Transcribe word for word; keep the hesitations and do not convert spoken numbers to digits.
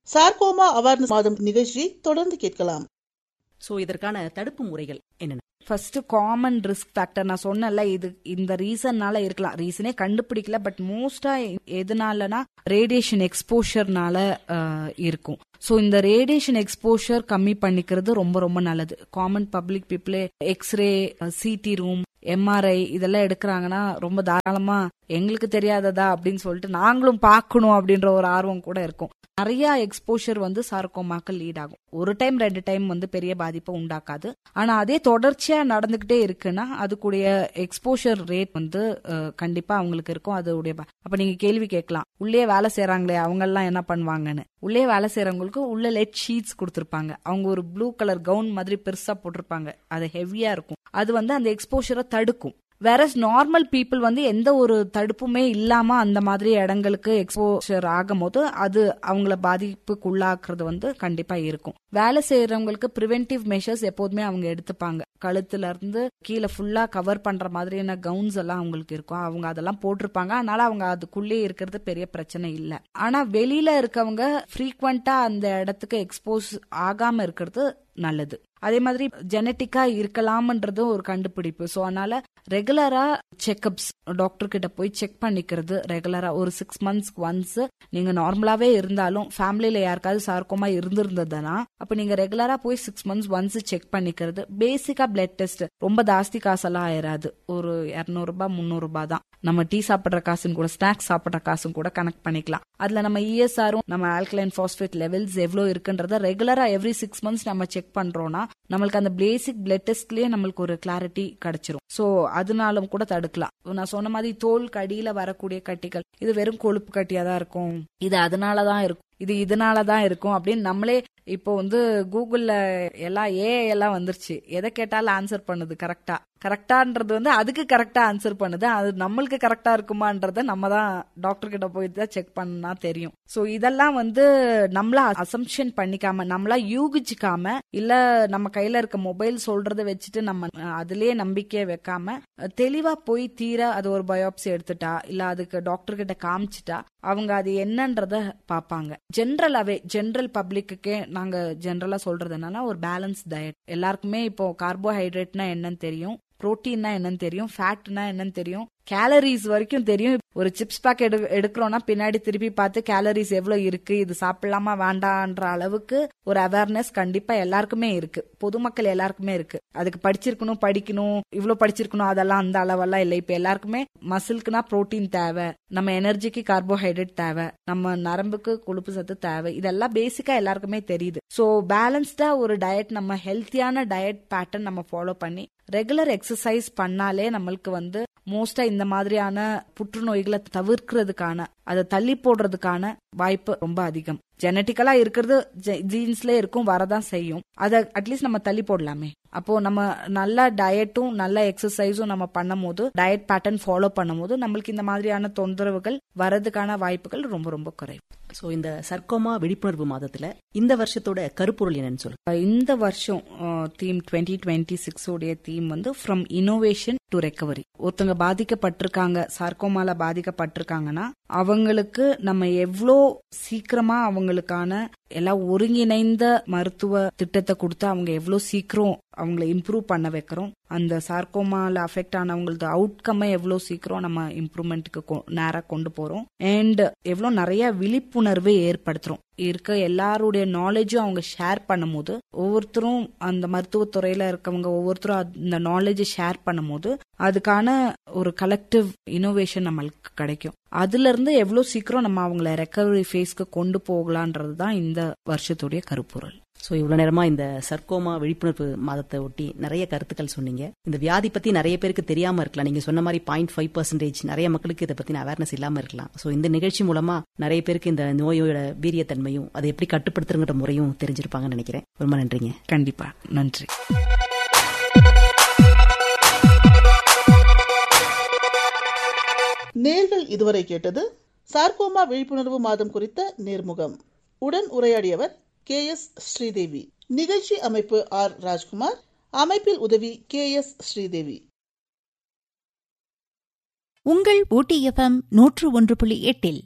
Sarcoma awareness மாதம் நிகழ்ச்சியை தொடர்ந்து கேட்கலாம். சோ இதற்கான தடுப்பு முறைகள் என்னென்ன? ஃபர்ஸ்ட் காமன் ரிஸ்க் ஃபேக்டர் நான் சொன்னல, இது இந்த ரீசன்னால இருக்கலாம், ரீசனே கண்டுபிடிக்கல, பட் மோஸ்டா எதனாலனா ரேடியேஷன் எக்ஸ்போஷர்னால இருக்கும். ஸோ இந்த ரேடியேஷன் எக்ஸ்போஷர் கம்மி பண்ணிக்கிறது ரொம்ப ரொம்ப நல்லது. Common public பீப்புளே x ray, CD room, MRI இதெல்லாம் எடுக்கிறாங்கன்னா ரொம்ப தாராளமா எங்களுக்கு தெரியாததா அப்படின்னு சொல்லிட்டு நாங்களும் பார்க்கணும் அப்படின்ற ஒரு ஆர்வம் கூட இருக்கும். நிறைய எக்ஸ்போஷர் வந்து சார்கோமாக்கு லீட் ஆகும். ஒரு டைம் ரெண்டு டைம் வந்து பெரிய பாதிப்பை உண்டாக்காது. ஆனா அதே தொடர்ச்சியா நடந்துகிட்டே இருக்குன்னா அதுக்குடைய எக்ஸ்போஷர் ரேட் வந்து கண்டிப்பா அவங்களுக்கு இருக்கும். அதோடைய அப்ப நீங்க கேள்வி கேட்கலாம், உள்ளே வேலை செய்யறாங்களே அவங்க எல்லாம் என்ன பண்ணுவாங்கன்னு. உள்ளே வேலை செய்யறவங்களுக்கு உள்ள லெட் ஷீட்ஸ் கொடுத்திருப்பாங்க. அவங்க ஒரு ப்ளூ கலர் கவுன் மாதிரி பெருசா போட்டிருப்பாங்க, அது ஹெவியா இருக்கும். அது வந்து அந்த எக்ஸ்போஷரை தடுக்கும். வேற நார்மல் பீப்புள் வந்து எந்த ஒரு தடுப்புமே இல்லாம அந்த மாதிரி இடங்களுக்கு எக்ஸ்போஷர் ஆகும் போது அது அவங்கள பாதிப்புக்குள்ளாக்குறது வந்து கண்டிப்பா இருக்கும். வேலை செய்யறவங்களுக்கு பிரிவென்டிவ் மெஷர்ஸ் எப்போதுமே அவங்க எடுத்துப்பாங்க. கழுத்துல இருந்து கீழே ஃபுல்லா கவர் பண்ற மாதிரியான கவுன்ஸ் எல்லாம் அவங்களுக்கு இருக்கும். அவங்க அதெல்லாம் போட்டிருப்பாங்க. அதனால அவங்க அதுக்குள்ளே இருக்கிறது பெரிய பிரச்சனை இல்ல. ஆனா வெளியில இருக்கவங்க ஃப்ரீக்வெண்டா அந்த இடத்துக்கு எக்ஸ்போஸ் ஆகாம இருக்கிறது நல்லது. அதே மாதிரி ஜெனட்டிக்கா இருக்கலாம்ன்றது ஒரு கண்டுபிடிப்பு. சோ அதனால ரெகுலரா செக்அப்ஸ் டாக்டர் கிட்ட போய் செக் பண்ணிக்கிறது ரெகுலரா. ஒரு சிக்ஸ் மந்த்ஸ்க்கு ஒன்ஸ் நீங்க நார்மலாவே இருந்தாலும் ஃபேமிலியில யாருக்காவது சார்கோமா இருந்திருந்ததுன்னா அப்ப நீங்க ரெகுலரா போய் சிக்ஸ் மந்த்ஸ் ஒன்ஸ் செக் பண்ணிக்கிறது. பேசிக்கா பிளட் டெஸ்ட் ரொம்ப ஜாஸ்தி காசெல்லாம் ஆயிராது. ஒரு இருநூறு ரூபாய் முன்னூறு ரூபாய் தான். நம்ம டீ சாப்பிடுற காசுன்னு கூட ஸ்நாக்ஸ் சாப்பிடுற காசும் கூட கனெக்ட் பண்ணிக்கலாம். அதுல நம்ம இஎஸ்ஆரும் நம்ம ஆல்கலைன் பாஸ்பேட் லெவல்ஸ் எவ்வளவு இருக்குன்றத ரெகுலரா எவ்ரி சிக்ஸ் மந்த்ஸ் நம்ம செக் பண்றோம்னா நம்மளுக்கு அந்த பேசிக் பிளட் டெஸ்ட்லயே நம்மளுக்கு ஒரு கிளாரிட்டி கிடைச்சிரும். சோ அதனாலும் கூட தடுக்கலாம். நான் சொன்ன மாதிரி தோல் கடியில வரக்கூடிய கட்டிகள் இது வெறும் கொழுப்பு கட்டியா தான் இருக்கும், இது அதனாலதான் இருக்கும், இது இதனாலதான் இருக்கும் அப்படின்னு நம்மளே இப்போ வந்து கூகுள்ல எல்லாம் ஏ எல்லாம் வந்துருச்சு. எதை கேட்டாலும் ஆன்சர் பண்ணுது கரெக்டா. கரெக்டான்றது வந்து அதுக்கு கரெக்டா ஆன்சர் பண்ணுது. அது நம்மளுக்கு கரெக்டா இருக்குமான்றத நம்ம தான் டாக்டர் கிட்ட போய் தான் செக் பண்ணா தெரியும். சோ இதெல்லாம் வந்து நம்மளா அசம்ஷன் பண்ணிக்காம, நம்மளா யூகிச்சுக்காம, இல்ல நம்ம கையில இருக்க மொபைல் சொல்றத வச்சுட்டு நம்ம அதுலயே நம்பிக்கையை வைக்காம தெளிவா போய் தீர அது ஒரு பயோப்சி எடுத்துட்டா இல்ல அதுக்கு டாக்டர் கிட்ட காமிச்சிட்டா அவங்க அது என்னன்றத பாப்பாங்க. ஜென்ரலாவே ஜென்ரல் பப்ளிக்கு நாங்க ஜென்ரலா சொல்றது என்னன்னா ஒரு பேலன்ஸ் டயட். எல்லாருக்குமே இப்போ கார்போஹைட்ரேட்னா என்னன்னு தெரியும், புரோட்டீன்னா என்னன்னு தெரியும், ஃபேட்னா என்னன்னு தெரியும், கேலரிஸ் வரைக்கும் தெரியும். ஒரு சிப்ஸ் பேக் எடு எடுக்கிறோம்னா பின்னாடி திருப்பி பார்த்து கேலரிஸ் எவ்வளவு இருக்கு, இது சாப்பிடலாமா வேண்டான்ற அளவுக்கு ஒரு அவேர்னஸ் கண்டிப்பா எல்லாருக்குமே இருக்கு. பொதுமக்கள் எல்லாருக்குமே இருக்கு. அதுக்கு படிச்சிருக்கணும், படிக்கணும், இவ்வளவு படிச்சிருக்கணும் அதெல்லாம் அந்த அளவெல்லாம் இல்லை. இப்ப எல்லாருக்குமே மசிலுக்குனா புரோட்டீன் தேவை, நம்ம எனர்ஜிக்கு கார்போஹைட்ரேட் தேவை, நம்ம நரம்புக்கு கொழுப்பு சத்து தேவை. இதெல்லாம் பேசிக்கா எல்லாருக்குமே தெரியுது. சோ பேலன்ஸ்டா ஒரு டயட், நம்ம ஹெல்த்தியான டயட் பேட்டர்ன் நம்ம ஃபாலோ பண்ணி ரெகுலர் எக்ஸசைஸ் பண்ணாலே நம்மளுக்கு வந்து மோஸ்டா இந்த மாதிரியான புற்றுநோய்களை தவிர்க்கிறதுக்கான, அதை தள்ளி போடுறதுக்கான வாய்ப்பு ரொம்ப அதிகம். ஜெனட்டிக்கலா இருக்கிறது ஜீன்ஸ்ல இருக்கும், வரதான் செய்யும். அதை அட்லீஸ்ட் நம்ம தள்ளி போடலாமே. அப்போ நம்ம நல்ல டயட்டும் நல்ல எக்ஸசைஸும் நம்ம பண்ணும் போது, டயட் பேட்டர்ன் ஃபாலோ பண்ணும் போது நம்மளுக்கு இந்த மாதிரியான தொந்தரவுகள் வரதுக்கான வாய்ப்புகள் ரொம்ப ரொம்ப குறைவு. சோ இந்த சர்க்கோமா விழிப்புணர்வு மாதத்துல இந்த வருஷத்தோட கருப்பொருள் என்னன்னு சொல்லுங்க. இந்த வருஷம் தீம் டுவெண்ட்டி டுவெண்ட்டி சிக்ஸ் உடைய தீம் வந்து ஃப்ரம் இனோவேஷன் டு ரெக்கவரி. ஒருத்தவங்க பாதிக்கப்பட்டிருக்காங்க, சார்கோமால பாதிக்கப்பட்டிருக்காங்கன்னா அவங்களுக்கு நம்ம எவ்வளோ சீக்கிரமா அவங்களுக்கான எல்லாம் ஒருங்கிணைந்த மருத்துவ திட்டத்தை கொடுத்து அவங்க எவ்வளவு சீக்கிரம் அவங்களை இம்ப்ரூவ் பண்ண வைக்கிறோம், அந்த சார்கோமால அஃபெக்ட் ஆனவங்களது அவுட்கம்மை எவ்வளவு சீக்கிரம் நம்ம இம்ப்ரூவ்மெண்ட்டுக்கு நேரா கொண்டு போறோம். அண்ட் எவ்வளவு நிறைய விழிப்புணர்வு ஏற்படுத்துறோம். இருக்க எல்லாருடைய நாலேஜும் அவங்க ஷேர் பண்ணும் போது, ஒவ்வொருத்தரும் அந்த மருத்துவத்துறையில இருக்கவங்க ஒவ்வொருத்தரும் அந்த நாலேஜ் ஷேர் பண்ணும் போது அதுக்கான ஒரு கலெக்டிவ் இனோவேஷன் நம்மளுக்கு கிடைக்கும். அதுல இருந்து எவ்வளவு சீக்கிரம் நம்ம அவங்கள ரெக்கவரி ஃபேஸ்க்கு கொண்டு போகலான்றதுதான் இந்த வருஷத்துடைய கருப்பொருள். சோ இவ்வளவு நேரமா இந்த சர்க்கோமா விழிப்புணர்வு மாதத்தை ஒட்டி நிறைய கருத்துக்கள் சொன்னீங்க. இந்த வியாதி பத்தி நிறைய பேருக்கு தெரியாம இருக்கலாம். நீங்க சொன்ன மாதிரி பாயிண்ட் ஃபைவ் பர்சன்டேஜ் நிறைய மக்களுக்கு இதை பத்தின அவேர்னஸ் இல்லாம இருக்கலாம். சோ இந்த நிகழ்ச்சி மூலமா நிறைய பேருக்கு இந்த நோயோட வீரியத்தன்மையும் அதை எப்படி கட்டுப்படுத்துற முறையும் தெரிஞ்சிருப்பாங்கன்னு நினைக்கிறேன். ரொம்ப நன்றிங்க. கண்டிப்பா நன்றி. நேர்கள் இதுவரை கேட்டது சார்கோமா விழிப்புணர்வு மாதம் குறித்த நேர்முகம். உடன் உரையாடியவர் கே எஸ் ஸ்ரீதேவி. நிகழ்ச்சி அமைப்பு ஆர் ராஜ்குமார். அமைப்பில் உதவி கே எஸ் ஸ்ரீதேவி. உங்கள் ஊட்டி எஃப்எம் நூற்று ஒன்று புள்ளி எட்டில்